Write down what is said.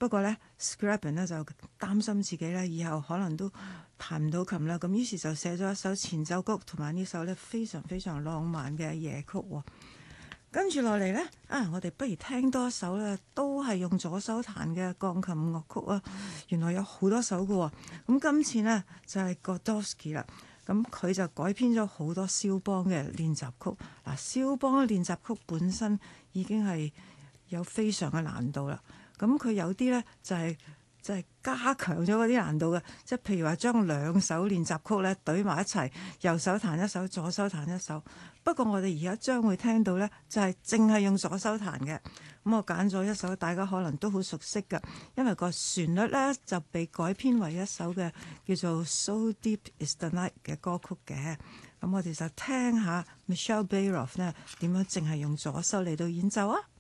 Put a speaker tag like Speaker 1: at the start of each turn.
Speaker 1: 不過咧 Scriabin 咧就擔心自己咧以後可能都彈唔到琴啦，咁於是就寫咗一首前奏曲同埋呢首咧非常非常浪漫嘅夜曲喎。跟住落嚟呢，我哋不如聽多一首咧，都係用左手彈嘅鋼琴樂曲啊！原來有好多首嘅喎，咁今次呢，就係 Godowsky 啦，咁佢就改編咗好多肖邦嘅練習曲。嗱，肖邦嘅練習曲本身已經係有非常嘅難度啦，咁佢有啲呢，就係加強咗嗰啲難度嘅，即係譬如話將兩首練習曲咧對埋一齊，右手彈一首，左手彈一首。不過我哋而家將會聽到咧，就係淨係用左手彈嘅。咁我揀咗一首大家可能都好熟悉嘅，因為個旋律咧就被改編為一首嘅叫做《So Deep Is the Night》嘅歌曲嘅。咁我哋就聽下 Michelle Bayroff 呢點樣淨係用左手嚟到演奏啊！